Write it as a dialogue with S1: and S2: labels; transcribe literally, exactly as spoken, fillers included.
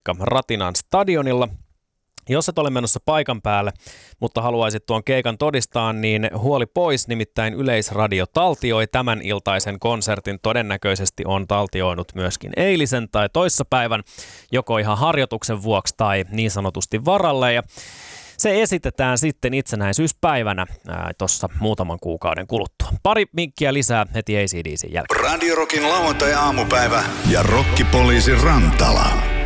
S1: Ratinan stadionilla. Jos et ole menossa paikan päälle, mutta haluaisit tuon keikan todistaa, niin huoli pois, nimittäin Yleisradio taltioi tämän iltaisen konsertin. Todennäköisesti on taltioinut myöskin eilisen tai toissapäivän, joko ihan harjoituksen vuoksi tai niin sanotusti varalle. Ja se esitetään sitten itsenäisyyspäivänä tuossa muutaman kuukauden kuluttua. Pari minkkiä lisää heti A C D C:n jälkeen.
S2: Radio Rockin lauantai-aamupäivä ja rokkipoliisi Rantala.